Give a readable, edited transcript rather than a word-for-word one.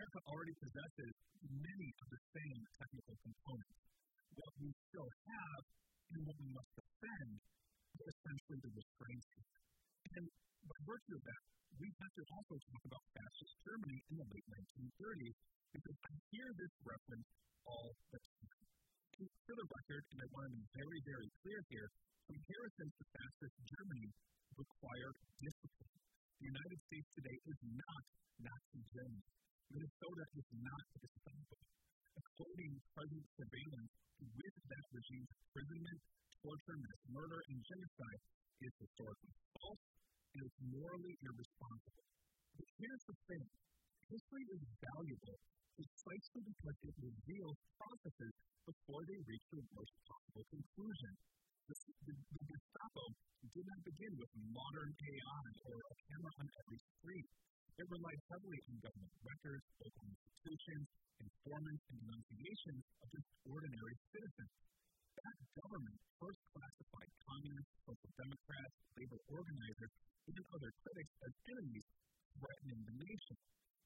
America already possesses many of the same technical components. What we still have and what we must defend is essentially the restraints. And by virtue of that, we have to also talk about fascist Germany in the late 1930s, because I hear this reference all the time. And for the record, and I want to be very, very clear here, comparisons to fascist Germany require discipline. The United States today is not Nazi Germany. Minnesota is not Gestapo. Equating present surveillance with that regime's imprisonment, torture, mass murder, and genocide is historically false and it's morally irresponsible. But here's the thing. History is valuable precisely because it reveals processes before they reach the worst possible conclusion. The Gestapo did not begin with modern AI or a camera on every street. It relied heavily on government records, local institutions, informants, and denunciations of just ordinary citizens. That government first classified communists, social democrats, labor organizers, and other critics as enemies threatening the nation.